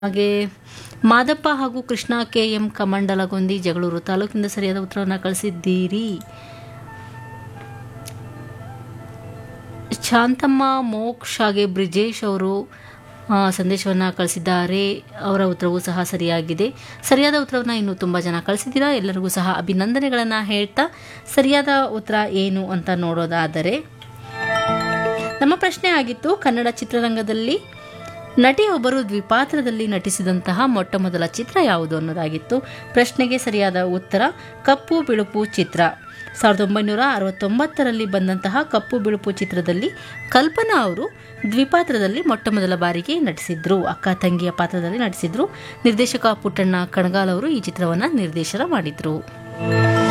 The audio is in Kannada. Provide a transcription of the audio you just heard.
ಹಾಗೆ ಮಾದಪ್ಪ ಹಾಗೂ ಕೃಷ್ಣ ಕೆ.ಎಂ. ಕಮಂಡಲಗೊಂದಿ ಜಗಳೂರು ತಾಲೂಕಿನಿಂದ ಸರಿಯಾದ ಉತ್ತರವನ್ನು ಕಳಿಸಿದ್ದೀರಿ. ಶಾಂತಮ್ಮ ಮೋಕ್ಷ್ ಹಾಗೆ ಬ್ರಿಜೇಶ್ ಅವರು ಸಂದೇಶವನ್ನು ಕಳಿಸಿದ್ದಾರೆ. ಅವರ ಉತ್ತರವೂ ಸಹ ಸರಿಯಾಗಿದೆ. ಸರಿಯಾದ ಉತ್ತರವನ್ನು ಇನ್ನೂ ತುಂಬ ಜನ ಕಳಿಸಿದ್ದೀರಾ. ಎಲ್ಲರಿಗೂ ಸಹ ಅಭಿನಂದನೆಗಳನ್ನು ಹೇಳ್ತಾ ಸರಿಯಾದ ಉತ್ತರ ಏನು ಅಂತ ನೋಡೋದಾದರೆ, ನಮ್ಮ ಪ್ರಶ್ನೆ ಆಗಿತ್ತು, ಕನ್ನಡ ಚಿತ್ರರಂಗದಲ್ಲಿ ನಟಿಯೊಬ್ಬರು ದ್ವಿಪಾತ್ರದಲ್ಲಿ ನಟಿಸಿದಂತಹ ಮೊಟ್ಟ ಮೊದಲ ಚಿತ್ರ ಯಾವುದು ಅನ್ನೋದಾಗಿತ್ತು. ಪ್ರಶ್ನೆಗೆ ಸರಿಯಾದ ಉತ್ತರ ಕಪ್ಪು ಬಿಳುಪು ಚಿತ್ರ. 1969ರಲ್ಲಿ ಬಂದಂತಹ ಕಪ್ಪು ಬಿಳುಪು ಚಿತ್ರದಲ್ಲಿ ಕಲ್ಪನಾ ಅವರು ದ್ವಿಪಾತ್ರದಲ್ಲಿ ಮೊಟ್ಟ ಮೊದಲ ಬಾರಿಗೆ ನಟಿಸಿದ್ರು. ಅಕ್ಕ ತಂಗಿಯ ಪಾತ್ರದಲ್ಲಿ ನಟಿಸಿದ್ರು. ನಿರ್ದೇಶಕ ಪುಟ್ಟಣ್ಣ ಕಣಗಾಲ್ ಅವರು ಈ ಚಿತ್ರವನ್ನು ನಿರ್ದೇಶನ ಮಾಡಿದ್ರು.